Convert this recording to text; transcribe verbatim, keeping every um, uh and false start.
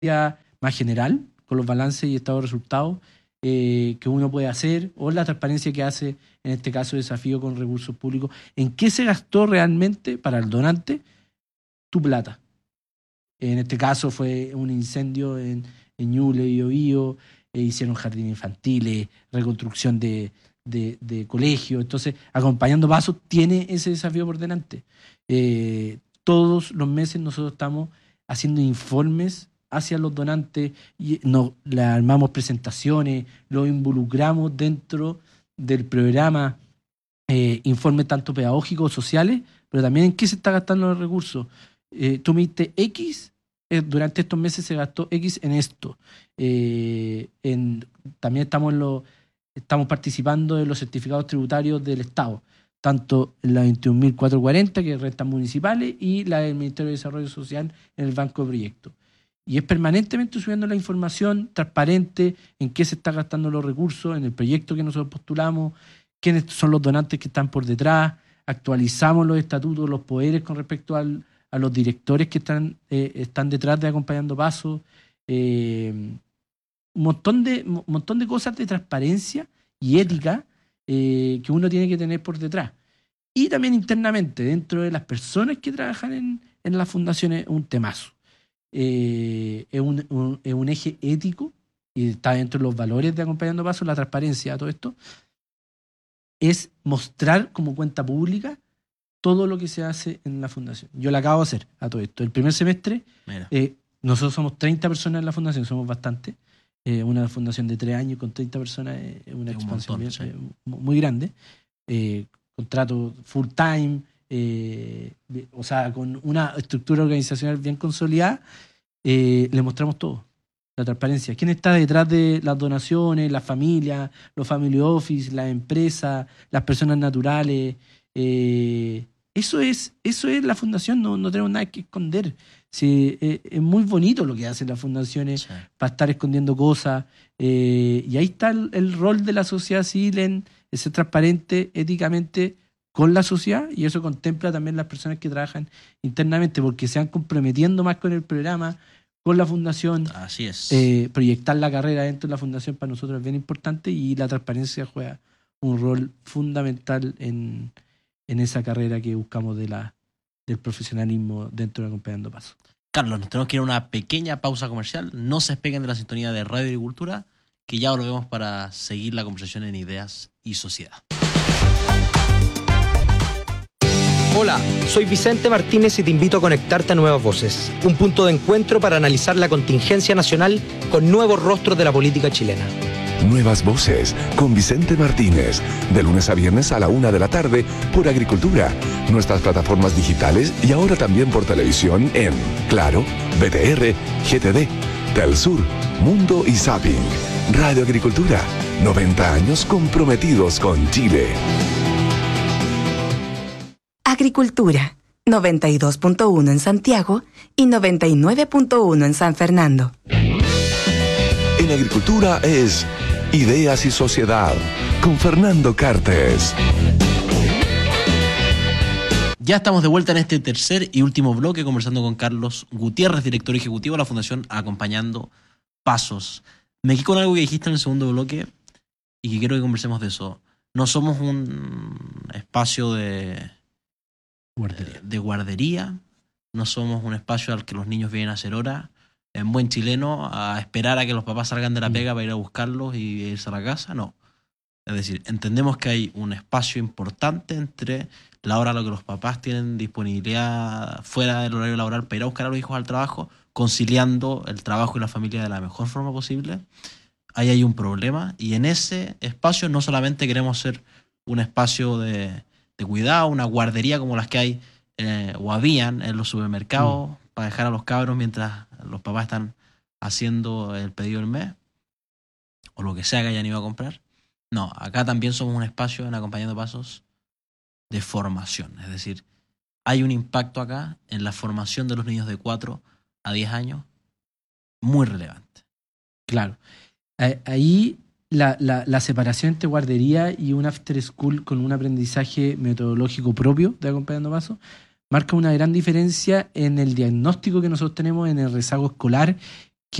más general, con los balances y estados de resultados eh, que uno puede hacer, o la transparencia que hace, en este caso, Desafío con recursos públicos. ¿En qué se gastó realmente para el donante tu plata? En este caso fue un incendio en, en Ñuble, Biobío, eh, hicieron jardines infantiles, reconstrucción de, de, de colegios. Entonces, Acompañando Pasos tiene ese desafío por delante. Eh, todos los meses nosotros estamos haciendo informes hacia los donantes, y nos le armamos presentaciones, los involucramos dentro del programa, eh, informes tanto pedagógicos, sociales, pero también en qué se está gastando los recursos. Eh, tú me diste X, eh, durante estos meses se gastó X en esto. Eh, en, también estamos, en lo, estamos participando en los certificados tributarios del Estado, tanto en la veintiún mil cuatrocientos cuarenta, que es rentas municipales, y la del Ministerio de Desarrollo Social en el Banco de Proyectos. Y es permanentemente subiendo la información transparente en qué se están gastando los recursos, en el proyecto que nosotros postulamos, quiénes son los donantes que están por detrás, actualizamos los estatutos, los poderes con respecto al, a los directores que están, eh, están detrás de Acompañando Pasos, eh, un montón de, un montón de cosas de transparencia y ética eh, que uno tiene que tener por detrás. Y también internamente, dentro de las personas que trabajan en, en las fundaciones, un temazo. Eh, es, un, un, es un eje ético y está dentro de los valores de Acompañando Pasos, la transparencia, todo esto, es mostrar como cuenta pública todo lo que se hace en la fundación. Yo la acabo de hacer a todo esto. El primer semestre, eh, nosotros somos treinta personas en la fundación, somos bastante. Eh, una fundación de tres años con treinta personas es una es expansión un montón, bien, sí. eh, muy grande. Eh, contrato full time, eh, o sea, con una estructura organizacional bien consolidada, eh, le mostramos todo. La transparencia. ¿Quién está detrás de las donaciones? Las familias, los family office, las empresas, las personas naturales. Eh, eso es eso es la fundación, no, no tenemos nada que esconder. Sí, eh, es muy bonito lo que hacen las fundaciones, sí, para estar escondiendo cosas. Eh, y ahí está el, el rol de la sociedad civil en ser transparente éticamente con la sociedad, y eso contempla también las personas que trabajan internamente, porque se van comprometiendo más con el programa, con la fundación. Así es. Eh, proyectar la carrera dentro de la fundación para nosotros es bien importante, y la transparencia juega un rol fundamental en, en esa carrera que buscamos de la, del profesionalismo dentro de Acompañando Pasos. Carlos, nos tenemos que ir a una pequeña pausa comercial. No se despeguen de la sintonía de Radio Agricultura, que ya volvemos para seguir la conversación en Ideas y Sociedad. Hola, soy Vicente Martínez y te invito a conectarte a Nuevas Voces, un punto de encuentro para analizar la contingencia nacional con nuevos rostros de la política chilena. Nuevas Voces, con Vicente Martínez, de lunes a viernes a la una de la tarde por Agricultura, nuestras plataformas digitales y ahora también por televisión en Claro, B T R, G T D, Telsur, Mundo y Zapping. Radio Agricultura, noventa años comprometidos con Chile. Agricultura, noventa y dos punto uno en Santiago y noventa y nueve punto uno en San Fernando. En Agricultura es Ideas y Sociedad, con Fernando Cartes. Ya estamos de vuelta en este tercer y último bloque conversando con Carlos Gutiérrez, director ejecutivo de la Fundación Acompañando Pasos. Me quedé con algo que dijiste en el segundo bloque y que quiero que conversemos de eso. No somos un espacio de... Guardería. de guardería, no somos un espacio al que los niños vienen a hacer hora, en buen chileno, a esperar a que los papás salgan de la pega para ir a buscarlos y irse a la casa, no. Es decir, entendemos que hay un espacio importante entre la hora a la que los papás tienen disponibilidad fuera del horario laboral para ir a buscar a los hijos al trabajo, conciliando el trabajo y la familia de la mejor forma posible. Ahí hay un problema, y en ese espacio no solamente queremos ser un espacio de de cuidado, una guardería como las que hay eh, o habían en los supermercados mm. para dejar a los cabros mientras los papás están haciendo el pedido del mes o lo que sea que hayan ido a comprar. No, acá también somos un espacio en Acompañando Pasos de formación, es decir, hay un impacto acá en la formación de los niños de cuatro a diez años muy relevante. Claro, ahí La, la, la separación entre guardería y un after school con un aprendizaje metodológico propio de Acompañando Pasos marca una gran diferencia en el diagnóstico que nosotros tenemos en el rezago escolar